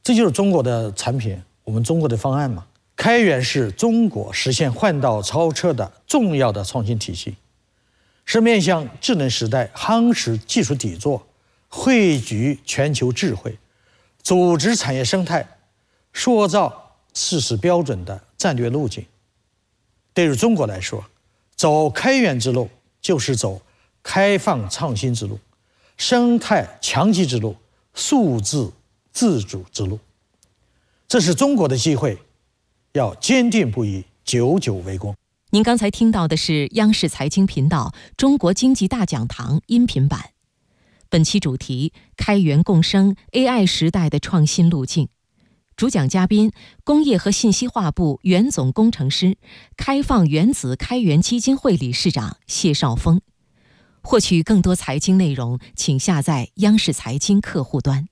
这就是中国的产品，我们中国的方案嘛。开源是中国实现换道超车的重要的创新体系，是面向智能时代夯实技术底座、汇聚全球智慧、组织产业生态、塑造事实标准的战略路径。对于中国来说，走开源之路就是走开放创新之路、生态强基之路、数字自主之路。这是中国的机会，要坚定不移，久久为功。 您刚才听到的是央视财经频道《中国经济大讲堂》音频版，本期主题：开源共生 AI 时代的创新路径。主讲嘉宾：工业和信息化部原总工程师、开放原子开源基金会理事长谢绍峰。获取更多财经内容，请下载央视财经客户端。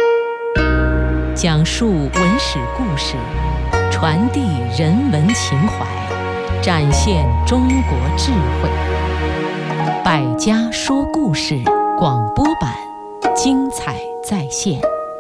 讲述文史故事，传递人文情怀，展现中国智慧。百家说故事广播版，精彩再现。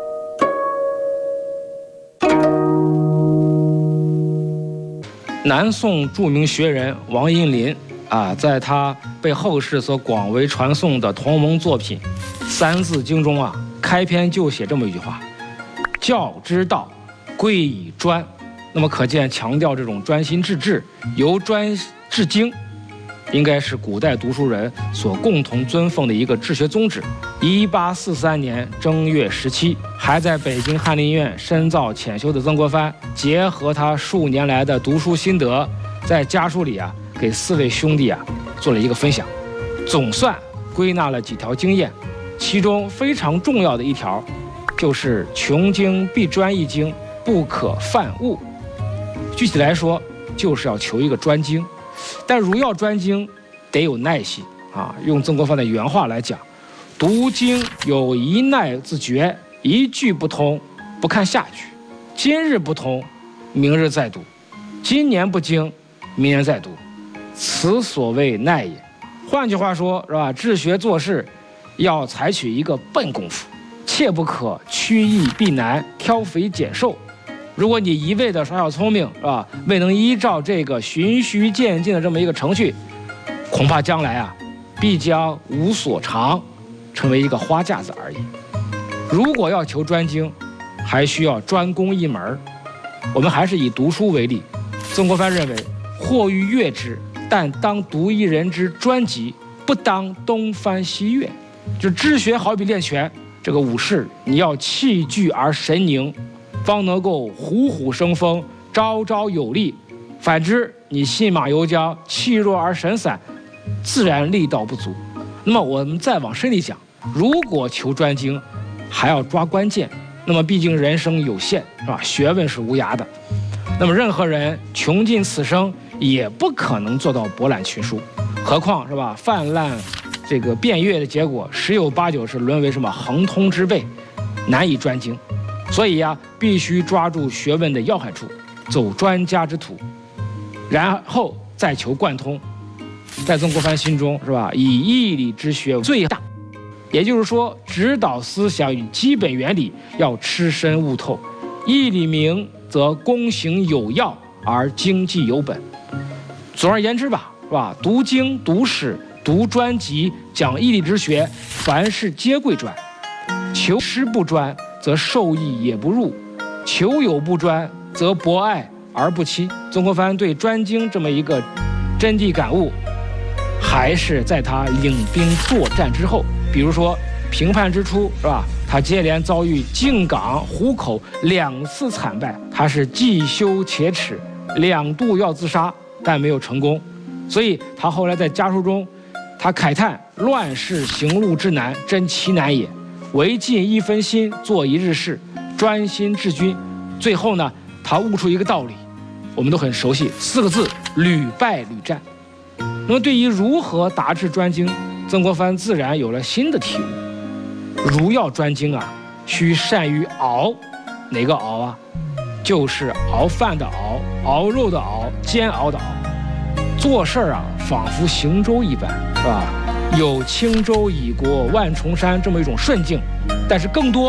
南宋著名学人王荫林在他被后世所广为传颂的同盟作品《三字经》中开篇就写这么一句话：教之道，贵以专。那么可见强调这种专心致志、由专至精，应该是古代读书人所共同尊奉的一个治学宗旨。1843年正月17，还在北京翰林院深造浅修的曾国藩，结合他数年来的读书心得，在家书里给4位兄弟做了一个分享，总算归纳了几条经验，其中非常重要的一条就是穷经必专一经，不可泛物。具体来说，就是要求一个专精，但如要专精，得有耐心用曾国藩的原话来讲，读经有一耐自觉，一句不通，不看下句。今日不通，明日再读；今年不精，明年再读。此所谓耐也。换句话说，是吧？治学做事要采取一个笨功夫，切不可趋易避难，挑肥拣瘦。如果你一味的耍小聪明，是吧？未能依照这个循序渐进的这么一个程序，恐怕将来必将无所长，成为一个花架子而已。如果要求专精，还需要专攻一门。我们还是以读书为例，曾国藩认为，或欲阅之，但当读一人之专辑，不当东翻西阅。就治学好比练拳，这个武士你要气聚而神凝，方能够虎虎生风，招招有力。反之，你信马由缰，气弱而神散，自然力道不足。那么我们再往深里讲，如果求专精，还要抓关键。那么毕竟人生有限，是吧？学问是无涯的。那么任何人穷尽此生，也不可能做到博览群书。何况是吧？泛滥这个遍阅的结果，十有八九是沦为什么横通之辈，难以专精。所以必须抓住学问的要害处，走专家之途，然后再求贯通。在曾国藩心中，是吧？以义理之学最大，也就是说，指导思想与基本原理要吃深悟透。义理明，则躬行有要，而经济有本。总而言之吧，是吧？读经、读史、读专辑，讲义理之学，凡事皆贵专。求师不专，则受益也不入；求有不专，则博爱而不亲。曾国藩对专精这么一个真谛感悟，还是在他领兵作战之后。比如说平叛之初，是吧？他接连遭遇靖港、湖口2次惨败，他是既羞且耻，2度要自杀，但没有成功。所以他后来在家书中，他慨叹：乱世行路之难，真其难也。唯尽一分心，做一日事，专心致君。最后呢，他悟出一个道理，我们都很熟悉，4个字：屡败屡战。那么对于如何达至专精，曾国藩自然有了新的体悟。如要专精需善于熬。哪个熬就是熬饭的熬，熬肉的熬，煎熬的熬。做事仿佛行舟一般，是吧？有轻舟已过万重山这么一种顺境，但是更多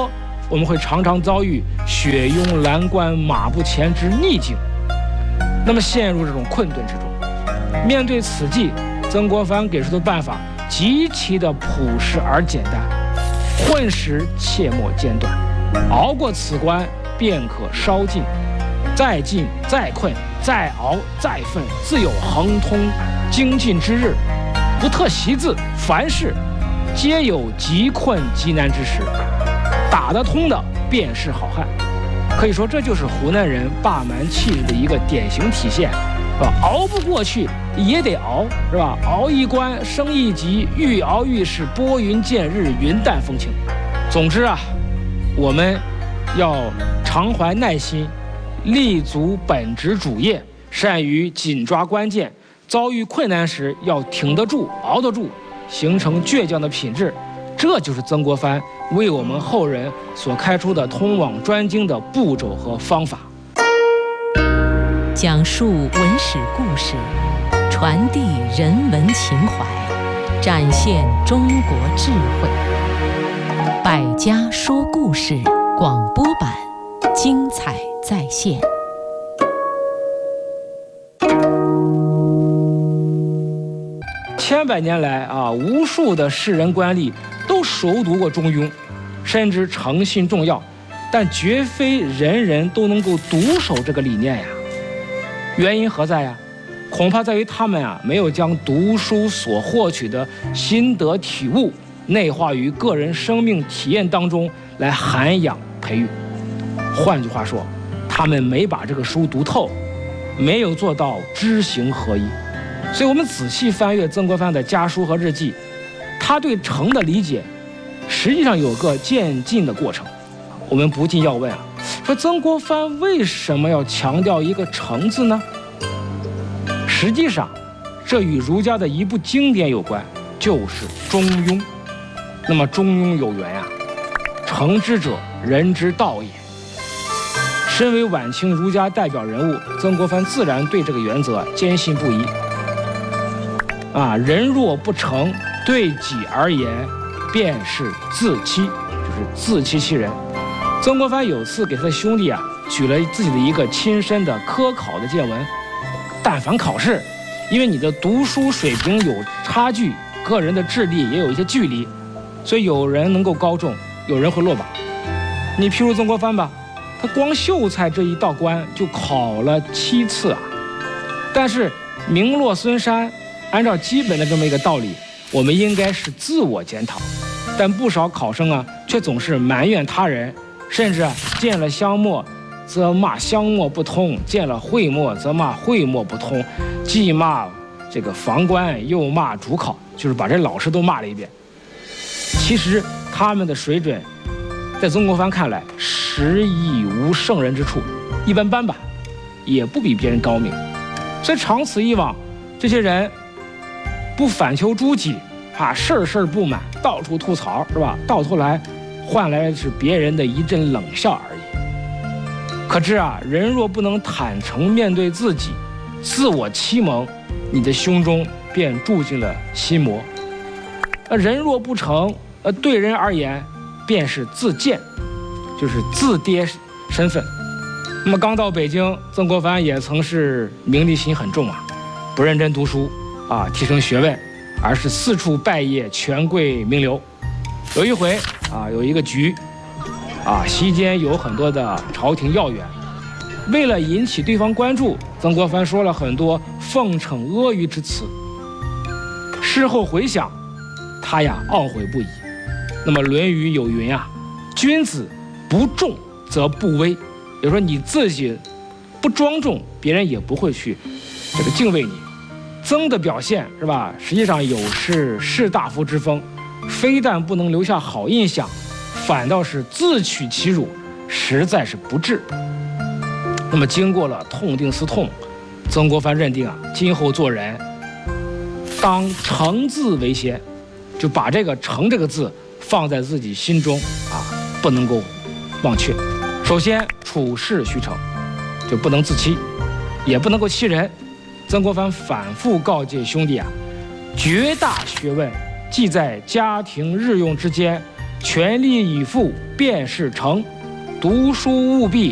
我们会常常遭遇雪拥蓝关马不前之逆境，那么陷入这种困顿之中。面对此际，曾国藩给出的办法极其的朴实而简单：混时切莫间断，熬过此关便可稍进，再进再困，再熬再奋，自有亨通精进之日。不特习字，凡事皆有极困极难之时，打得通的便是好汉。可以说，这就是湖南人霸蛮气质的一个典型体现，是吧？熬不过去也得熬，是吧？熬一关升一级，愈熬愈是拨云见日，云淡风轻。总之啊，我们要常怀耐心，立足本职主业，善于紧抓关键，遭遇困难时要挺得住、熬得住，形成倔强的品质。这就是曾国藩为我们后人所开出的通往专精的步骤和方法。 讲述文史故事，传递人文情怀，展现中国智慧。百家说故事广播版，精彩再现。 千百年来啊，无数的士人官吏都熟读过中庸，深知诚信重要，但绝非人人都能够独守这个理念呀。原因何在呀？恐怕在于他们啊，没有将读书所获取的心得体悟内化于个人生命体验当中来涵养培育。换句话说，他们没把这个书读透，没有做到知行合一。所以我们仔细翻阅曾国藩的家书和日记，他对诚的理解实际上有个渐进的过程。我们不禁要问啊，说曾国藩为什么要强调一个诚字呢？实际上这与儒家的一部经典有关，就是中庸。那么中庸有源啊，诚之者人之道也。身为晚清儒家代表人物，曾国藩自然对这个原则坚信不疑。人若不诚，对己而言，便是自欺，就是自欺欺人。曾国藩有次给他的兄弟举了自己的一个亲身的科考的见闻：但凡考试，因为你的读书水平有差距，个人的智力也有一些距离，所以有人能够高中，有人会落榜。你譬如曾国藩吧，他光秀才这一道关就考了7次啊。但是名落孙山，按照基本的这么一个道理，我们应该是自我检讨，但不少考生却总是埋怨他人，甚至见了香墨则骂香墨不通，见了会墨则骂会墨不通，既骂这个房官，又骂主考，就是把这老师都骂了一遍。其实他们的水准在曾国藩看来实亦无圣人之处，一般般吧，也不比别人高明。所以长此以往，这些人不反求诸己事事不满，到处吐槽，是吧？到头来换来是别人的一阵冷笑而已。可知人若不能坦诚面对自己，自我欺蒙，你的胸中便住进了心魔。人若不诚，对人而言便是自贱，就是自跌身份。那么刚到北京，曾国藩也曾是名利心很重不认真读书提升学问，而是四处拜谒权贵名流。有一回有一个局席间有很多的朝廷要员，为了引起对方关注，曾国藩说了很多奉承阿谀之词。事后回想，他懊悔不已。那么《论语》有云君子不重则不威，也就是说你自己不庄重，别人也不会去敬畏你。曾的表现是吧，实际上有士大夫之风，非但不能留下好印象，反倒是自取其辱，实在是不智。那么经过了痛定思痛，曾国藩认定今后做人当诚字为先，就把这个诚这个字放在自己心中不能够忘却。首先处事须诚，就不能自欺，也不能够欺人。曾国藩反复告诫兄弟绝大学问既在家庭日用之间， 全力以赴便是成。读书务必